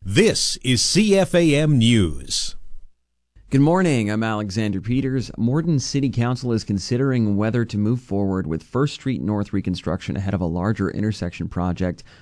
This is CFAM News. Good morning, I'm Alexander Peters. Morden City Council is considering whether to move forward with First Street North reconstruction ahead of a larger intersection project